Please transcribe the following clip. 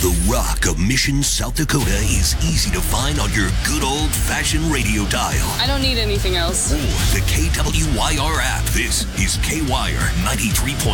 The rock of Mission, South Dakota is easy to find on your good old-fashioned radio dial. I don't need anything else. Or the KWYR app. This is KWYR 93.9.